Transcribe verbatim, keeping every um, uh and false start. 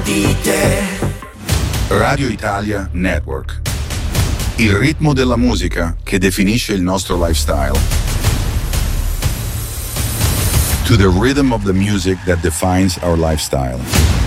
di te. Radio Italia Network. Il ritmo della musica che definisce il nostro lifestyle. To the rhythm of the music that defines our lifestyle.